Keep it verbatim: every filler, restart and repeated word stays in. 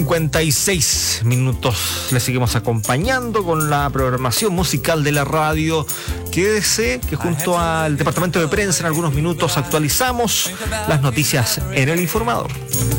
cincuenta y seis minutos. Le seguimos acompañando con la programación musical de la radio. Quédese que junto al departamento de prensa en algunos minutos actualizamos las noticias en El Informador.